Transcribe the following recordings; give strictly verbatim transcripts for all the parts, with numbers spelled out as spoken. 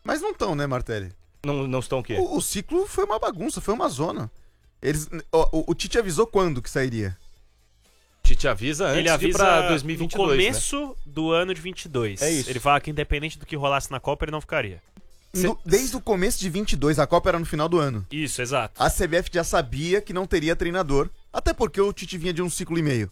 Mas não estão, né, Martelli? Não, não estão o quê? O, o ciclo foi uma bagunça, foi uma zona. Eles, o, o, o Tite avisou quando que sairia? Tite avisa antes Ele de ir avisa pra dois mil e vinte e dois, no começo né? do ano de vinte e dois. É isso. Ele fala que independente do que rolasse na Copa, ele não ficaria. No, desde o começo de vinte e dois, a Copa era no final do ano. Isso, exato. A C B F já sabia que não teria treinador, até porque o Tite vinha de um ciclo e meio.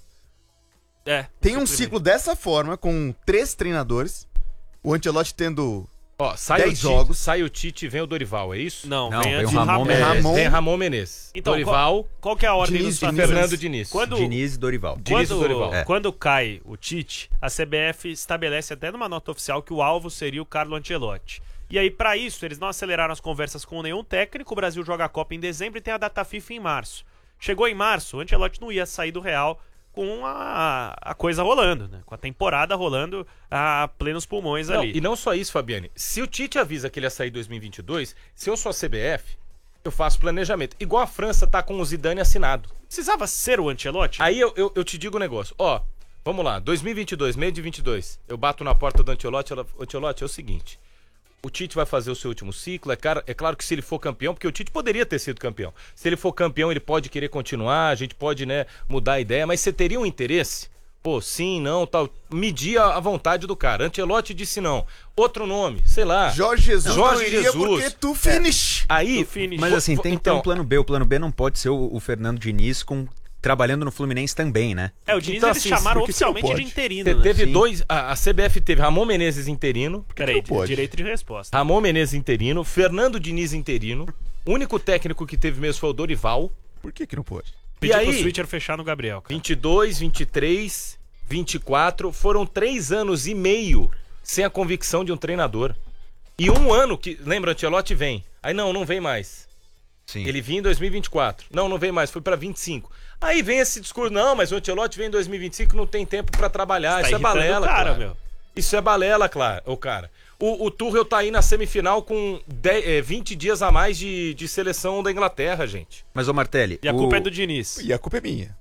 É. Tem um ciclo dessa forma, com três treinadores, o Ancelotti tendo Ó, sai o dez Tite, jogos. sai o Tite e vem o Dorival, é isso? Não, Não, vem vem antes o o Ramon Ramon. Menezes. É, Ramon- Vem Ramon Menezes. Então, Dorival, qual, qual que é a ordem Diniz, dos Diniz. fatores? Fernando Diniz. Quando, Diniz e Dorival. Diniz e quando, Dorival. É. quando cai o Tite, a C B F estabelece até numa nota oficial que o alvo seria o Carlo Ancelotti. E aí, pra isso, eles não aceleraram as conversas com nenhum técnico. O Brasil joga a Copa em dezembro e tem a data FIFA em março. Chegou em março, o Ancelotti não ia sair do Real com a, a coisa rolando, né? Com a temporada rolando a plenos pulmões Não, ali. e não só isso, Fabiane. Se o Tite avisa que ele ia sair em dois mil e vinte e dois, se eu sou a C B F, eu faço planejamento. Igual a França tá com o Zidane assinado. Precisava ser o Ancelotti? Aí eu, eu, eu te digo um negócio. Ó, vamos lá. dois mil e vinte e dois, meio de vinte e dois. Eu bato na porta do Ancelotti. Ela, Ancelotti, é o seguinte. O Tite vai fazer o seu último ciclo. É claro, é claro que se ele for campeão, porque o Tite poderia ter sido campeão. Se ele for campeão, ele pode querer continuar. A gente pode, né, mudar a ideia. Mas você teria um interesse? Pô, sim, não, tal. Medir a, a vontade do cara. Ancelotti disse não. Outro nome, sei lá. Jorge Jesus Jorge não iria Jesus. porque tu finish. Aí, Do finish. Mas assim, tem que ter então, um plano B. O plano B não pode ser o, o Fernando Diniz com, trabalhando no Fluminense também, né? É, o Diniz Então, eles assim, chamaram por que que não oficialmente de pode? interino, Te- né? teve Sim. dois. A, a C B F teve Ramon Menezes interino. Peraí, não pode? direito de resposta. Ramon Menezes interino. Fernando Diniz interino. O único técnico que teve mesmo foi o Dorival. Por que que não pode? Pedi aí? pro Switcher fechar no Gabriel, cara. vinte e dois, vinte e três, vinte e quatro. Foram três anos e meio sem a convicção de um treinador. E um ano que. Lembra, Ancelotti vem. Aí não, não vem mais. Sim. Ele vinha em dois mil e vinte e quatro. Não, não vem mais, foi pra vinte e cinco. Aí vem esse discurso, não, mas o Ancelotti vem em dois mil e vinte e cinco, não tem tempo pra trabalhar. Tá Isso é irritando balela, o cara, cara. meu. Isso é balela, claro, o cara. O, o Tuchel tá aí na semifinal com dez, é, vinte dias a mais de, de seleção da Inglaterra, gente. Mas, ô Martelli, E a o- culpa é do Diniz. E a culpa é minha.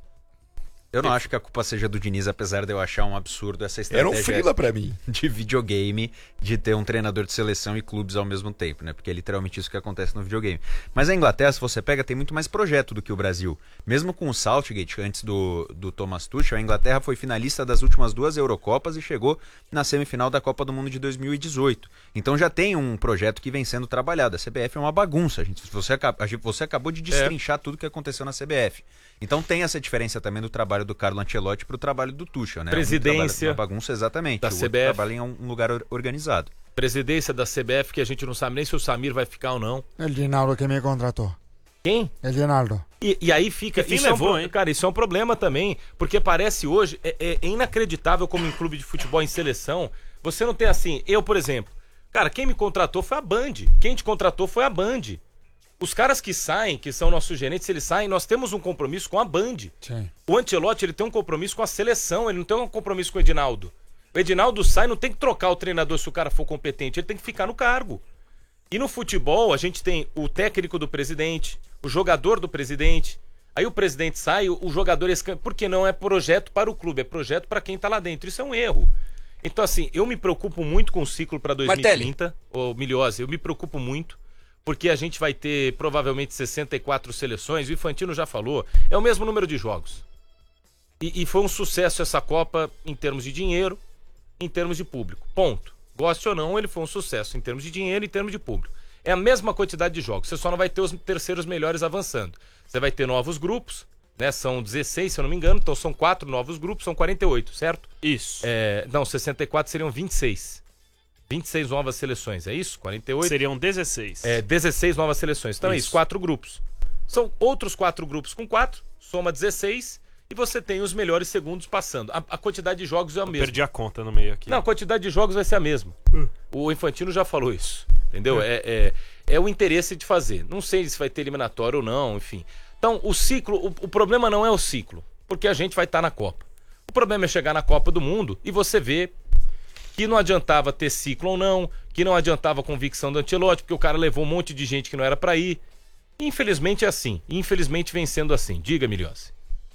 eu não acho que a culpa seja do Diniz, apesar de eu achar um absurdo essa Era um estratégia frila pra mim. de videogame de ter um treinador de seleção e clubes ao mesmo tempo, né? Porque é literalmente isso que acontece no videogame. Mas a Inglaterra, se você pega, tem muito mais projeto do que o Brasil. Mesmo com o Southgate, antes do, do Thomas Tuchel, a Inglaterra foi finalista das últimas duas Eurocopas e chegou na semifinal da Copa do Mundo de dois mil e dezoito. Então já tem um projeto que vem sendo trabalhado. A C B F é uma bagunça, gente. Você, aca- a gente- você acabou de destrinchar tudo que aconteceu na C B F. Então tem essa diferença também do trabalho do Carlo Ancelotti pro trabalho do Tuchel, né? Presidência Um trabalho- uma bagunça, exatamente. da o C outro B F. trabalha em um um lugar or- organizado. Presidência da C B F, que a gente não sabe nem se o Samir vai ficar ou não. El Ginaldo que me contratou. Quem? El Ginaldo. E, e aí fica. Que fim Isso é um levou, pro- hein? Cara, isso é um problema também. Porque parece hoje. É, é- é inacreditável como em clube de futebol, em seleção. Você não tem assim. Eu, por exemplo. Cara, quem me contratou foi a Band. Quem te contratou foi a Band. Os caras que saem, que são nossos gerentes, eles saem, nós temos um compromisso com a Band. Sim. O Ancelotti, ele tem um compromisso com a seleção, ele não tem um compromisso com o Edinaldo. O Edinaldo sai, não tem que trocar o treinador se o cara for competente, ele tem que ficar no cargo. E no futebol, a gente tem o técnico do presidente, o jogador do presidente. Aí o presidente sai, o o jogador... escan- Porque não é projeto para o clube, é projeto para quem tá lá dentro. Isso é um erro. Então, assim, eu me preocupo muito com o ciclo para dois mil e trinta. Ô, Miliose, eu me preocupo muito. Porque a gente vai ter provavelmente sessenta e quatro seleções. O Infantino já falou. É o mesmo número de jogos. E, e foi um sucesso essa Copa em termos de dinheiro, em termos de público. Ponto. Goste ou não, ele foi um sucesso em termos de dinheiro e em termos de público. É a mesma quantidade de jogos. Você só não vai ter os terceiros melhores avançando. Você vai ter novos grupos, né? São dezesseis, se eu não me engano. Então são quatro novos grupos, são quarenta e oito, certo? Isso. É, não, sessenta e quatro seriam vinte e seis. vinte e seis novas seleções, é isso? quarenta e oito? Seriam dezesseis. É, dezesseis novas seleções. Então é Isso. isso, quatro grupos. São outros quatro grupos com quatro, soma dezesseis, e você tem os melhores segundos passando. A, a quantidade de jogos é a Eu mesma. perdi a conta no meio aqui. Não, a quantidade de jogos vai ser a mesma. O Infantino já falou isso, entendeu? É, é, é o interesse de fazer. Não sei se vai ter eliminatório ou não, enfim. Então, o ciclo, o, o problema não é o ciclo, porque a gente vai estar na Copa. O problema é chegar na Copa do Mundo e você ver que não adiantava ter ciclo ou não, que não adiantava a convicção do Ancelotti, porque o cara levou um monte de gente que não era pra ir. Infelizmente é assim. Infelizmente vem sendo assim. Diga, Miliose.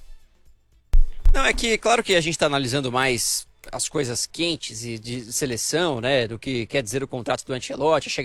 Não, é que, claro que a gente está analisando mais as coisas quentes e de seleção, né, do que quer dizer o contrato do Ancelotti, a